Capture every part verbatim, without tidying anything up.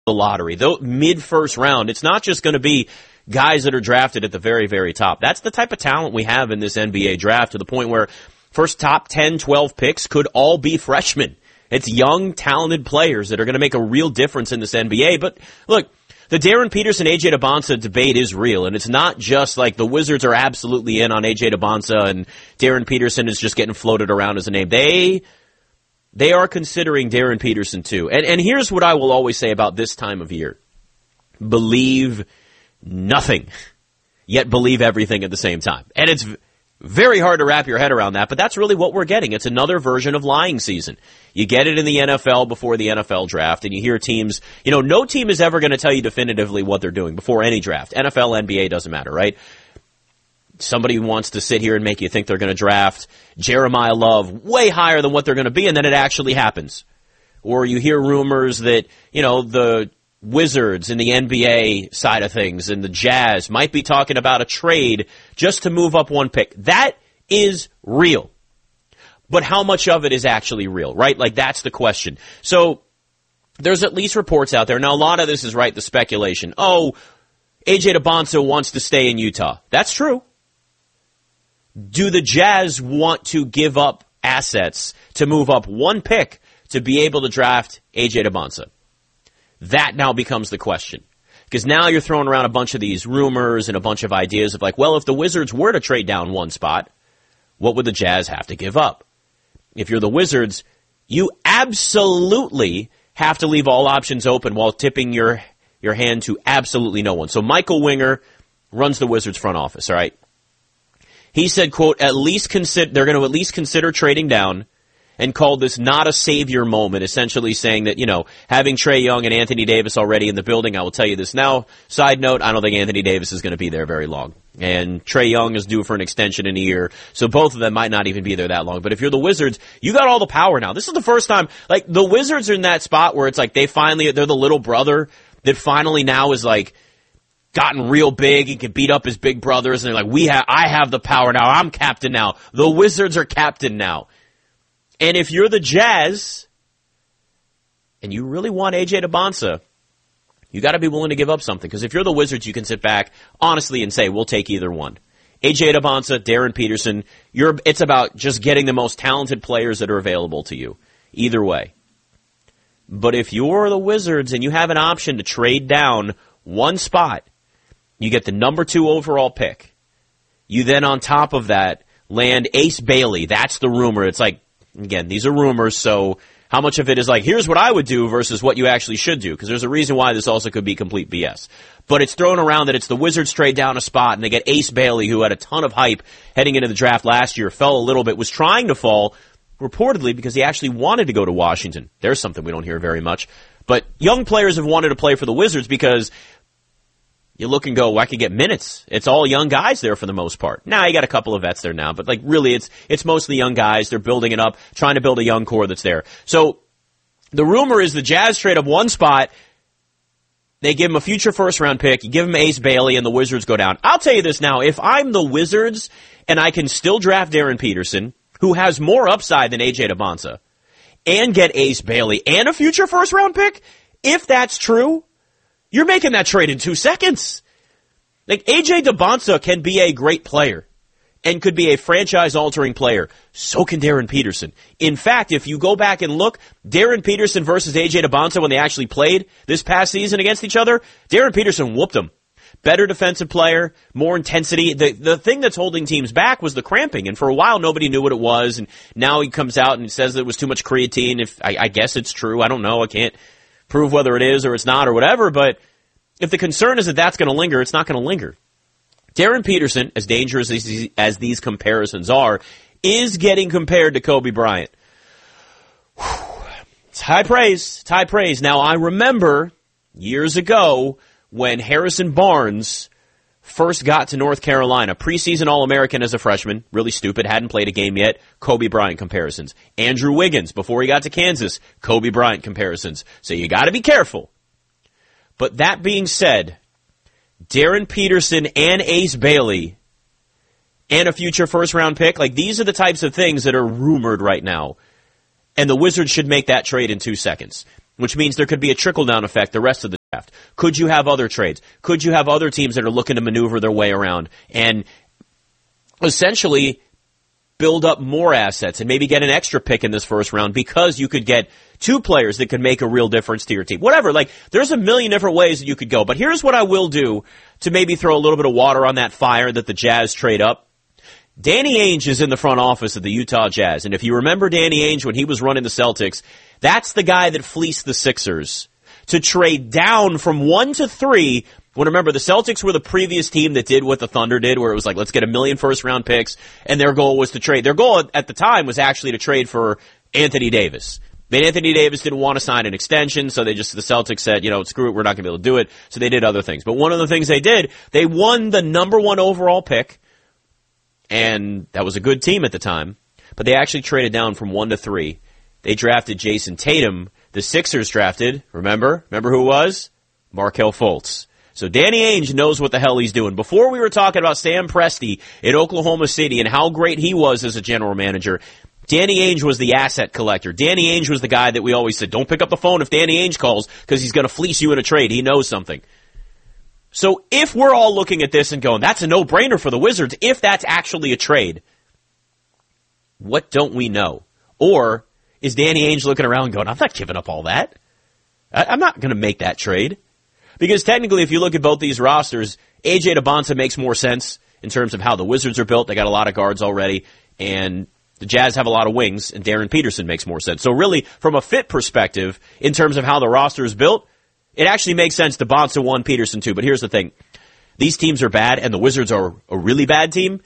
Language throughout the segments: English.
the lottery, though mid-first round, it's not just going to be guys that are drafted at the very, very top. That's the type of talent we have in this N B A draft, to the point where first top ten, twelve picks could all be freshmen. It's young, talented players that are going to make a real difference in this N B A. But look, the Darren Peterson, A J Dybantsa debate is real, and it's not just like the Wizards are absolutely in on A J Dybantsa and Darren Peterson is just getting floated around as a name. They they are considering Darren Peterson too. And and here's what I will always say about this time of year. Believe nothing, yet believe everything at the same time. And it's very hard to wrap your head around that, but that's really what we're getting. It's another version of lying season. You get it in the N F L before the N F L draft, and you hear teams, you know, no team is ever going to tell you definitively what they're doing before any draft. N F L, N B A, doesn't matter, right? Somebody wants to sit here and make you think they're going to draft Jeremiah Love way higher than what they're going to be, and then it actually happens. Or you hear rumors that, you know, the Wizards in the N B A side of things and the Jazz might be talking about a trade just to move up one pick. That is real. But how much of it is actually real, right? Like, that's the question. So there's at least reports out there. Now, a lot of this is, right, the speculation. Oh, A J Dybantsa wants to stay in Utah. That's true. Do the Jazz want to give up assets to move up one pick to be able to draft A J Dybantsa? That now becomes the question. Because now you're throwing around a bunch of these rumors and a bunch of ideas of like, well, if the Wizards were to trade down one spot, what would the Jazz have to give up? If you're the Wizards, you absolutely have to leave all options open while tipping your your hand to absolutely no one. So Michael Winger runs the Wizards front office, all right? He said, quote, at least consider they're going to at least consider trading down, and called this not a savior moment, essentially saying that, you know, having Trae Young and Anthony Davis already in the building, I will tell you this now. Side note, I don't think Anthony Davis is going to be there very long. And Trae Young is due for an extension in a year, so both of them might not even be there that long. But if you're the Wizards, you got all the power now. This is the first time, like, the Wizards are in that spot where it's like they finally, they're the little brother that finally now is like, gotten real big and can beat up his big brothers, and they're like, we have, I have the power now, I'm captain now. The Wizards are captain now. And if you're the Jazz, and you really want A J Dybantsa, you got to be willing to give up something. Because if you're the Wizards, you can sit back honestly and say, we'll take either one. A J Dybantsa, Darren Peterson, you're, it's about just getting the most talented players that are available to you. Either way. But if you're the Wizards and you have an option to trade down one spot, you get the number two overall pick. You then, on top of that, land Ace Bailey. That's the rumor. It's like, again, these are rumors, so how much of it is like, here's what I would do versus what you actually should do? Because there's a reason why this also could be complete B S. But it's thrown around that it's the Wizards trade down a spot, and they get Ace Bailey, who had a ton of hype heading into the draft last year, fell a little bit, was trying to fall, reportedly because he actually wanted to go to Washington. There's something we don't hear very much. But young players have wanted to play for the Wizards because you look and go, well, I could get minutes. It's all young guys there for the most part. Now, you got a couple of vets there now, but like really it's it's mostly young guys. They're building it up, trying to build a young core that's there. So the rumor is the Jazz trade up one spot. They give him a future first-round pick. You give him Ace Bailey, and the Wizards go down. I'll tell you this now. If I'm the Wizards and I can still draft Darren Peterson, who has more upside than A J Dybantsa, and get Ace Bailey and a future first-round pick, if that's true, you're making that trade in two seconds. Like, A J Dybantsa can be a great player and could be a franchise-altering player. So can Darren Peterson. In fact, if you go back and look, Darren Peterson versus A J Dybantsa when they actually played this past season against each other, Darren Peterson whooped them. Better defensive player, more intensity. The the thing that's holding teams back was the cramping, and for a while nobody knew what it was, and now he comes out and says that it was too much creatine. If I, I guess it's true. I don't know. I can't prove whether it is or it's not or whatever, but if the concern is that that's going to linger, it's not going to linger. Darren Peterson, as dangerous as these, as these comparisons are, is getting compared to Kobe Bryant. Whew. It's high praise. It's high praise. Now, I remember years ago when Harrison Barnes first got to North Carolina, preseason All-American as a freshman, really stupid, hadn't played a game yet, Kobe Bryant comparisons. Andrew Wiggins, before he got to Kansas, Kobe Bryant comparisons. So you got to be careful. But that being said, Darren Peterson and Ace Bailey and a future first-round pick, like these are the types of things that are rumored right now. And the Wizards should make that trade in two seconds, which means there could be a trickle-down effect the rest of the draft? Could you have other trades? Could you have other teams that are looking to maneuver their way around and essentially build up more assets and maybe get an extra pick in this first round because you could get two players that could make a real difference to your team? Whatever. Like, there's a million different ways that you could go. But here's what I will do to maybe throw a little bit of water on that fire that the Jazz trade up. Danny Ainge is in the front office of the Utah Jazz. And if you remember Danny Ainge when he was running the Celtics, that's the guy that fleeced the Sixers to trade down from one to three. When, remember, the Celtics were the previous team that did what the Thunder did, where it was like, let's get a million first-round picks, and their goal was to trade. Their goal at the time was actually to trade for Anthony Davis. But Anthony Davis didn't want to sign an extension, so they just, the Celtics said, you know, screw it, we're not going to be able to do it. So they did other things. But one of the things they did, they won the number one overall pick, and that was a good team at the time. But they actually traded down from one to three. They drafted Jason Tatum. The Sixers drafted, remember? Remember who it was? Markelle Fultz. So Danny Ainge knows what the hell he's doing. Before we were talking about Sam Presti in Oklahoma City and how great he was as a general manager, Danny Ainge was the asset collector. Danny Ainge was the guy that we always said, don't pick up the phone if Danny Ainge calls because he's going to fleece you in a trade. He knows something. So if we're all looking at this and going, that's a no-brainer for the Wizards, if that's actually a trade, what don't we know? Or is Danny Ainge looking around going, I'm not giving up all that. I'm not going to make that trade. Because technically, if you look at both these rosters, A J Debonta makes more sense in terms of how the Wizards are built. They got a lot of guards already, and the Jazz have a lot of wings, and Darren Peterson makes more sense. So really, from a fit perspective, in terms of how the roster is built, it actually makes sense. Debonta one, Peterson two. But here's the thing. These teams are bad, and the Wizards are a really bad team,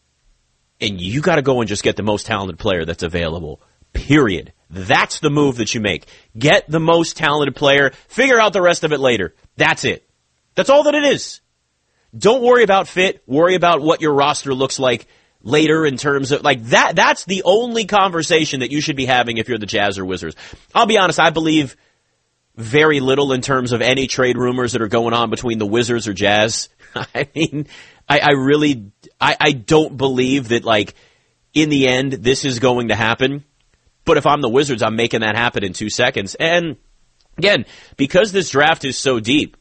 and you got to go and just get the most talented player that's available. Period. That's the move that you make. Get the most talented player. Figure out the rest of it later. That's it. That's all that it is. Don't worry about fit. Worry about what your roster looks like later in terms of, like, that. That's the only conversation that you should be having if you're the Jazz or Wizards. I'll be honest, I believe very little in terms of any trade rumors that are going on between the Wizards or Jazz. I mean, I, I really, I, I don't believe that, like, in the end, this is going to happen. But if I'm the Wizards, I'm making that happen in two seconds. And again, because this draft is so deep,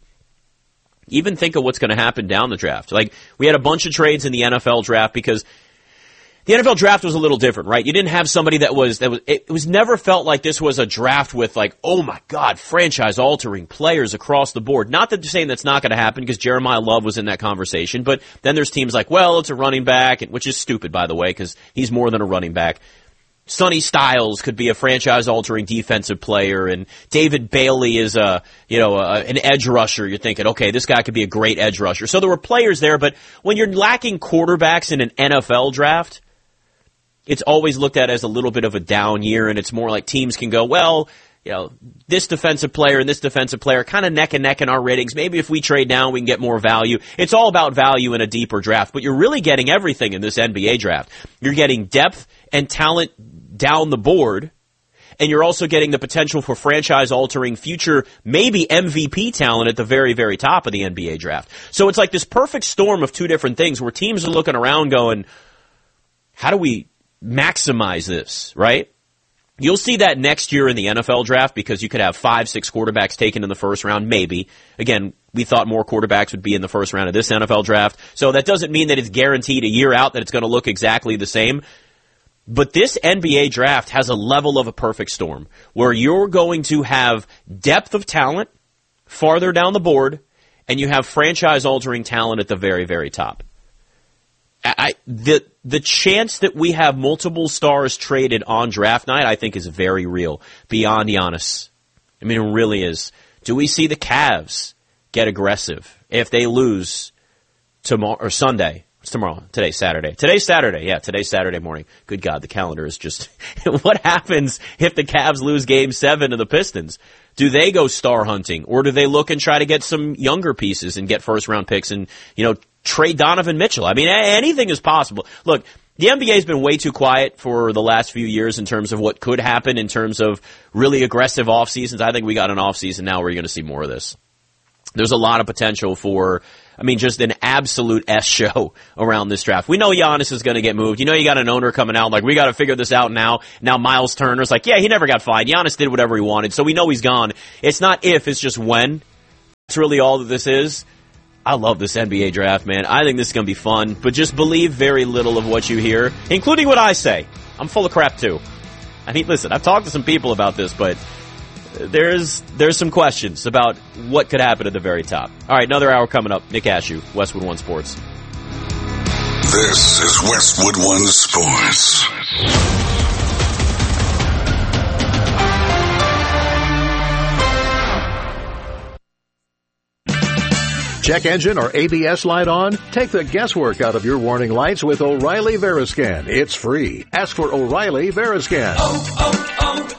even think of what's going to happen down the draft. Like, we had a bunch of trades in the N F L draft because the N F L draft was a little different, right? You didn't have somebody that was, that was, it was never felt like this was a draft with, like, oh my God, franchise altering players across the board. Not that you're saying that's not going to happen because Jeremiah Love was in that conversation, but then there's teams like, well, it's a running back, which is stupid, by the way, because he's more than a running back. Sonny Styles could be a franchise-altering defensive player, and David Bailey is a, you know, a, an edge rusher. You're thinking, okay, this guy could be a great edge rusher. So there were players there, but when you're lacking quarterbacks in an N F L draft, it's always looked at as a little bit of a down year, and it's more like teams can go, well, you know, this defensive player and this defensive player kind of neck and neck in our ratings. Maybe if we trade down, we can get more value. It's all about value in a deeper draft, but you're really getting everything in this N B A draft. You're getting depth and talent down the board, and you're also getting the potential for franchise-altering future, maybe M V P talent at the very, very top of the N B A draft. So it's like this perfect storm of two different things where teams are looking around going, how do we maximize this, right? You'll see that next year in the N F L draft because you could have five, six quarterbacks taken in the first round, maybe. Again, we thought more quarterbacks would be in the first round of this N F L draft. So that doesn't mean that it's guaranteed a year out that it's going to look exactly the same. But this N B A draft has a level of a perfect storm where you're going to have depth of talent farther down the board, and you have franchise-altering talent at the very, very top. I, the the chance that we have multiple stars traded on draft night, I think, is very real, beyond Giannis. I mean, it really is. Do we see the Cavs get aggressive if they lose tomorrow or Sunday? It's tomorrow. Today's Saturday. Today's Saturday. Yeah, today's Saturday morning. Good God, the calendar is just... What happens if the Cavs lose Game seven to the Pistons? Do they go star hunting, or do they look and try to get some younger pieces and get first-round picks and, you know, trade Donovan Mitchell? I mean, anything is possible. Look, the N B A has been way too quiet for the last few years in terms of what could happen in terms of really aggressive off seasons. I think we got an off season now where you're going to see more of this. There's a lot of potential for, I mean, just an absolute S show around this draft. We know Giannis is going to get moved. You know, you got an owner coming out like, we got to figure this out now. Now Miles Turner's like, yeah, he never got fined. Giannis did whatever he wanted, so we know he's gone. It's not if, it's just when. That's really all that this is. I love this N B A draft, man. I think this is going to be fun, but just believe very little of what you hear, including what I say. I'm full of crap, too. I mean, listen, I've talked to some people about this, but there's there's some questions about what could happen at the very top. All right, another hour coming up. Nick Ashew, Westwood One Sports. This is Westwood One Sports. Check engine or A B S light on? Take the guesswork out of your warning lights with O'Reilly Veriscan. It's free. Ask for O'Reilly Veriscan. Oh,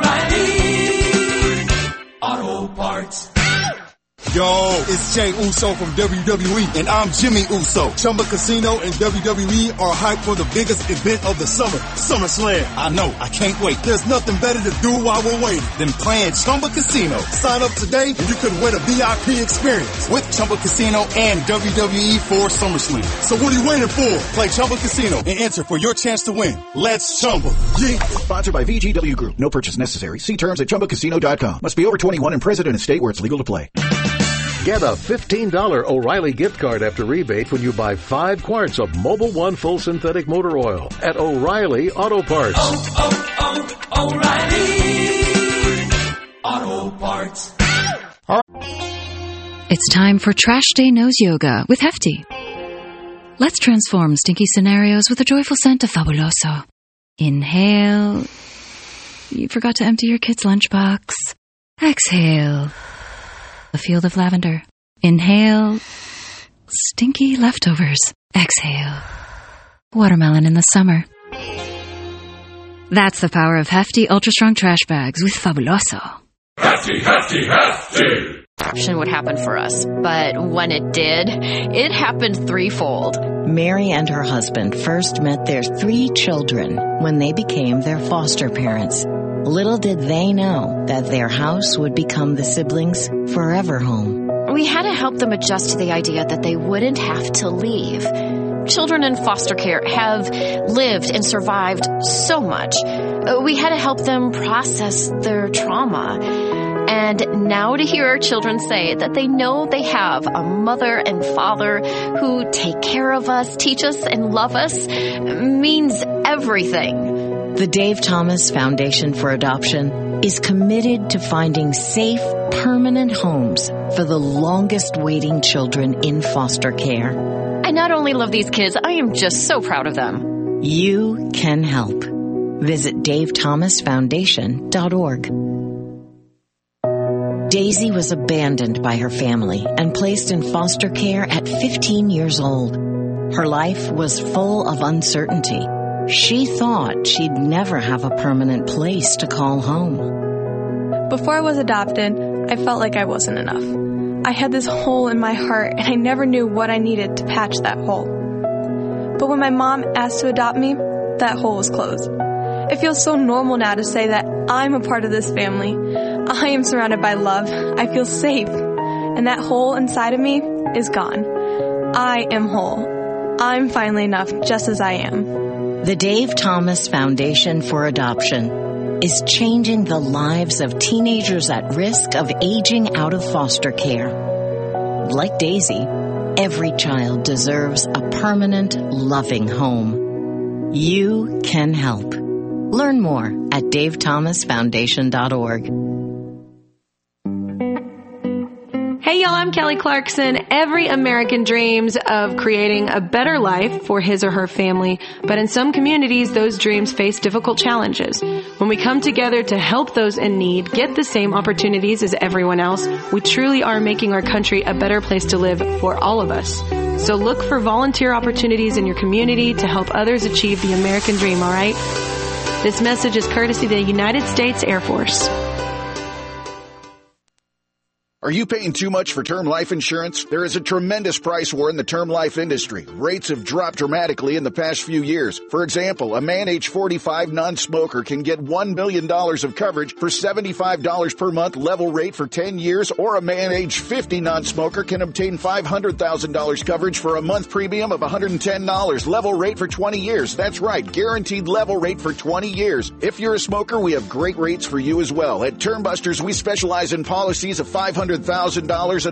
oh, oh, O'Reilly Auto Parts. Yo, it's Jay Uso from W W E, and I'm Jimmy Uso. Chumba Casino and W W E are hyped for the biggest event of the summer, SummerSlam. I know, I can't wait. There's nothing better to do while we're waiting than playing Chumba Casino. Sign up today and you could win a V I P experience with Chumba Casino and W W E for SummerSlam. So what are you waiting for? Play Chumba Casino and enter for your chance to win. Let's Chumba. Yeah. Sponsored by V G W Group. No purchase necessary. See terms at chumba casino dot com. Must be over twenty-one and present in a state where it's legal to play. Get a fifteen dollars O'Reilly gift card after rebate when you buy five quarts of Mobil One Full Synthetic Motor Oil at O'Reilly Auto Parts. Oh, oh, oh, O'Reilly Auto Parts. It's time for Trash Day Nose Yoga with Hefty. Let's transform stinky scenarios with a joyful scent of Fabuloso. Inhale. You forgot to empty your kid's lunchbox. Exhale. A field of lavender. Inhale. Stinky leftovers. Exhale. Watermelon in the summer. That's the power of Hefty Ultra Strong Trash Bags with Fabuloso. Hefty, hefty, hefty. Would happen for us, but when it did, it happened threefold. Mary and her husband first met their three children when they became their foster parents. Little did they know that their house would become the siblings' forever home. We had to help them adjust to the idea that they wouldn't have to leave. Children in foster care have lived and survived so much. We had to help them process their trauma. And now to hear our children say that they know they have a mother and father who take care of us, teach us, and love us means everything. The Dave Thomas Foundation for Adoption is committed to finding safe, permanent homes for the longest waiting children in foster care. I not only love these kids, I am just so proud of them. You can help. Visit dave thomas foundation dot org. Daisy was abandoned by her family and placed in foster care at fifteen years old. Her life was full of uncertainty. She thought she'd never have a permanent place to call home. Before I was adopted, I felt like I wasn't enough. I had this hole in my heart, and I never knew what I needed to patch that hole. But when my mom asked to adopt me, that hole was closed. It feels so normal now to say that I'm a part of this family. I am surrounded by love. I feel safe. And that hole inside of me is gone. I am whole. I'm finally enough just as I am. The Dave Thomas Foundation for Adoption is changing the lives of teenagers at risk of aging out of foster care. Like Daisy, every child deserves a permanent, loving home. You can help. Learn more at dave thomas foundation dot org. Hey y'all, I'm Kelly Clarkson. Every American dreams of creating a better life for his or her family, but in some communities, those dreams face difficult challenges. When we come together to help those in need get the same opportunities as everyone else, we truly are making our country a better place to live for all of us. So look for volunteer opportunities in your community to help others achieve the American dream, all right? This message is courtesy of the United States Air Force. Are you paying too much for term life insurance? There is a tremendous price war in the term life industry. Rates have dropped dramatically in the past few years. For example, a man age forty-five non-smoker can get one million dollars of coverage for seventy-five dollars per month level rate for ten years, or a man age fifty non-smoker can obtain five hundred thousand dollars coverage for a month premium of one hundred ten dollars level rate for twenty years. That's right, guaranteed level rate for twenty years. If you're a smoker, we have great rates for you as well. At Term Busters, we specialize in policies of five hundred thousand dollars and